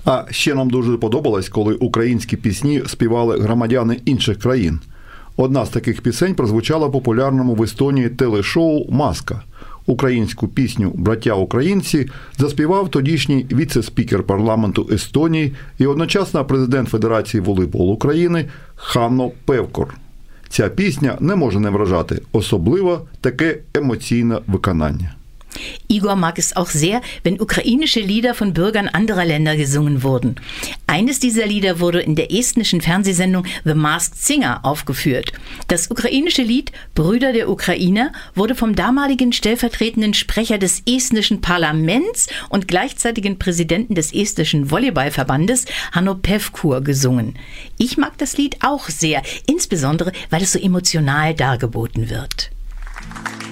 А ще нам дуже подобалось, коли українські пісні співали громадяни інших країн. Одна з таких пісень прозвучала популярному в Естонії телешоу «Маска». Українську пісню «Браття українці» заспівав тодішній віце-спікер парламенту Естонії і одночасно президент Федерації волейболу України Ханно Певкор. Ця пісня не може не вражати, особливо таке емоційне виконання. Igor mag es auch sehr, wenn ukrainische Lieder von Bürgern anderer Länder gesungen wurden. Eines dieser Lieder wurde in der estnischen Fernsehsendung The Masked Singer aufgeführt. Das ukrainische Lied Brüder der Ukraine wurde vom damaligen stellvertretenden Sprecher des estnischen Parlaments und gleichzeitigen Präsidenten des estnischen Volleyballverbandes Hanno Pevkur gesungen. Ich mag das Lied auch sehr, insbesondere weil es so emotional dargeboten wird.